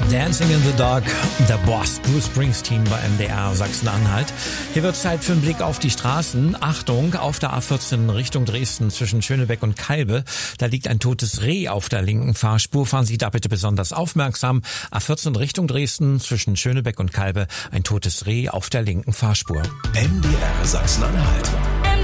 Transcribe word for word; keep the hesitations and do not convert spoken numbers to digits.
Dancing in the Dark, der Boss Bruce Springsteen bei M D R Sachsen-Anhalt. Hier wird Zeit für einen Blick auf die Straßen. Achtung, auf der A vierzehn Richtung Dresden zwischen Schönebeck und Calbe. Da liegt ein totes Reh auf der linken Fahrspur. Fahren Sie da bitte besonders aufmerksam. A vierzehn Richtung Dresden zwischen Schönebeck und Calbe. Ein totes Reh auf der linken Fahrspur. M D R Sachsen-Anhalt.